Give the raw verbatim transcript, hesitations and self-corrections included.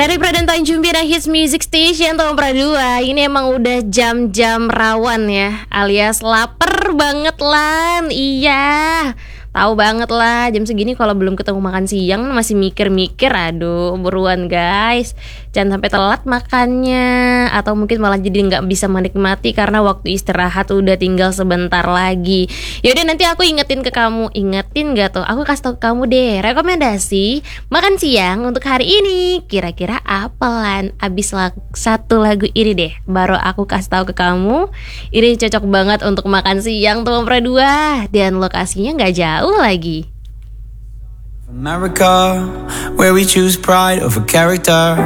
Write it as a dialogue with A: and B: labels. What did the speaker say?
A: Dari Pradanta Jumbira Hits Music Station Tom Pradua. Ini emang udah jam-jam rawan ya, alias lapar banget lan. Iya, tahu banget lah jam segini kalau belum ketemu makan siang masih mikir-mikir. Aduh, buruan guys, jangan sampai telat makannya, atau mungkin malah jadi nggak bisa menikmati karena waktu istirahat udah tinggal sebentar lagi. Yaudah, nanti aku ingetin ke kamu. Ingetin gak tuh? Aku kasih tau ke kamu deh rekomendasi makan siang untuk hari ini. Kira-kira apa lan? Abis lag- satu lagu ini deh baru aku kasih tahu ke kamu. Ini cocok banget untuk makan siang tuh Pradua, dan lokasinya nggak jauh lagi.
B: America, where we choose pride over character.